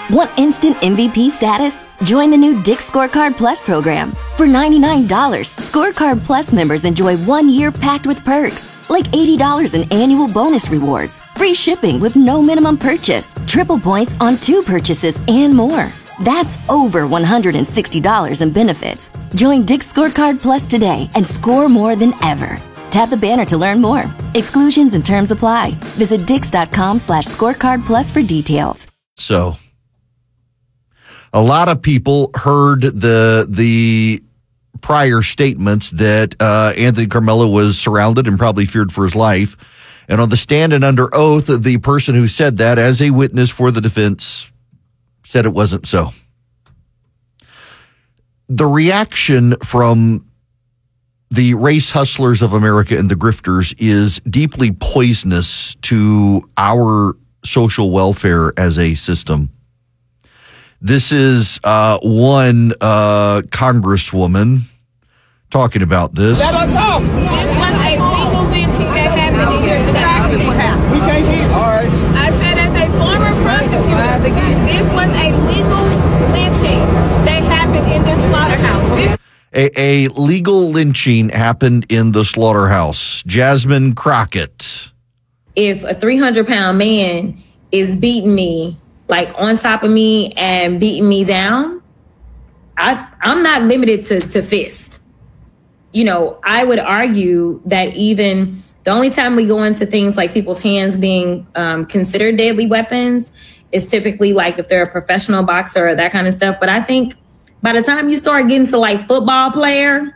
Want instant MVP status? Join the new Dick's Scorecard Plus program. For $99, Scorecard Plus members enjoy 1 year packed with perks, like $80 in annual bonus rewards, free shipping with no minimum purchase, triple points on 2 purchases, and more. That's over $160 in benefits. Join Dick's Scorecard Plus today and score more than ever. Tap the banner to learn more. Exclusions and terms apply. Visit dix.com/scorecardplus for details. So, a lot of people heard the prior statements that Anthony Carmelo was surrounded and probably feared for his life. And on the stand and under oath, the person who said that as a witness for the defense said it wasn't so. The reaction from the race hustlers of America and the grifters is deeply poisonous to our social welfare as a system. This is one congresswoman talking about this. This was a legal lynching that happened in here today. Exactly what happened. We can't hear. All right. I said as a former prosecutor, this was a legal lynching that happened in this slaughterhouse. A legal lynching happened in the slaughterhouse. Jasmine Crockett. If a 300-pound man is beating me, like on top of me and beating me down, I'm not limited to fist. You know, I would argue that even the only time we go into things like people's hands being considered deadly weapons is typically like if they're a professional boxer or that kind of stuff. But I think by the time you start getting to like football player.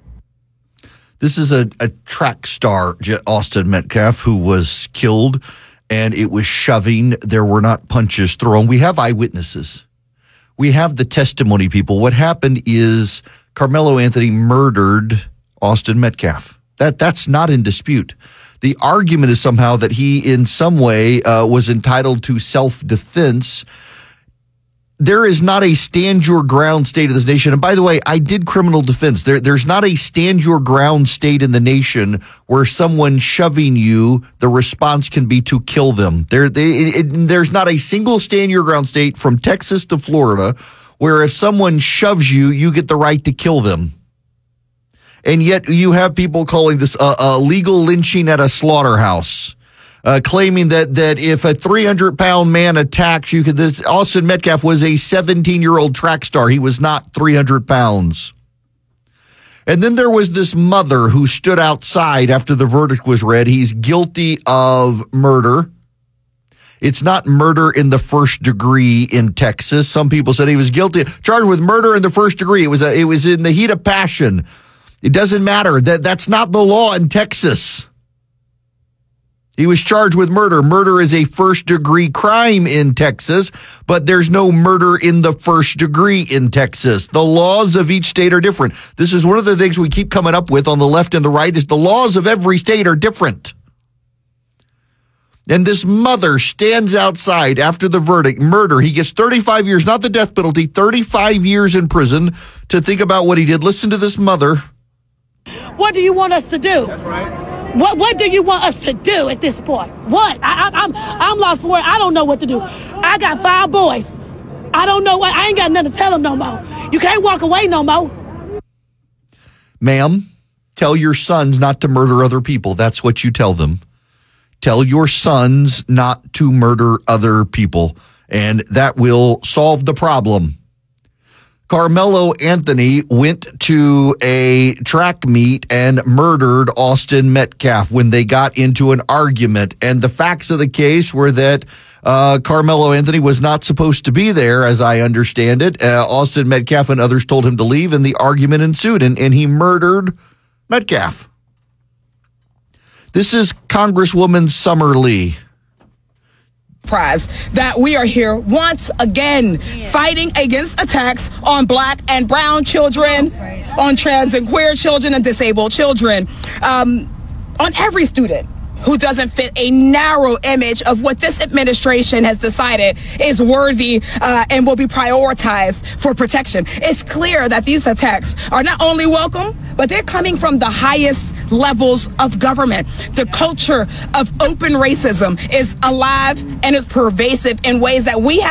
This is a track star, Austin Metcalf, who was killed, and it was shoving. There were not punches thrown. We have eyewitnesses. We have the testimony people. What happened is Carmelo Anthony murdered Austin Metcalf. That's not in dispute. The argument is somehow that he in some way was entitled to self-defense. There is not a stand your ground state of this nation. And by the way, I did criminal defense. There's not a stand your ground state in the nation where someone shoving you, the response can be to kill them. There's not a single stand your ground state from Texas to Florida where if someone shoves you, you get the right to kill them. And yet you have people calling this a legal lynching at a slaughterhouse. Claiming that if a 300-pound man attacks you, Austin Metcalf was a 17-year-old track star. He was not 300 pounds. And then there was this mother who stood outside after the verdict was read. He's guilty of murder. It's not murder in the first degree in Texas. Some people said he was charged with murder in the first degree. It was in the heat of passion. It doesn't matter. That's not the law in Texas. He was charged with murder. Murder is a first-degree crime in Texas, but there's no murder in the first degree in Texas. The laws of each state are different. This is one of the things we keep coming up with on the left and the right is the laws of every state are different. And this mother stands outside after the verdict, murder. He gets 35 years, not the death penalty, 35 years in prison to think about what he did. Listen to this mother. What do you want us to do? That's right. What do you want us to do at this point? What? I'm lost for words. I don't know what to do. I got 5 boys. I don't know what. I ain't got nothing to tell them no more. You can't walk away no more. Ma'am, tell your sons not to murder other people. That's what you tell them. Tell your sons not to murder other people, and that will solve the problem. Carmelo Anthony went to a track meet and murdered Austin Metcalf when they got into an argument. And the facts of the case were that Carmelo Anthony was not supposed to be there, as I understand it. Austin Metcalf and others told him to leave, and the argument ensued, and he murdered Metcalf. This is Congresswoman Summer Lee. Prize that we are here once again fighting against attacks on Black and brown children, on trans and queer children and disabled children, on every student who doesn't fit a narrow image of what this administration has decided is worthy and will be prioritized for protection. It's clear that these attacks are not only welcome, but they're coming from the highest levels of government. The culture of open racism is alive and is pervasive in ways that we have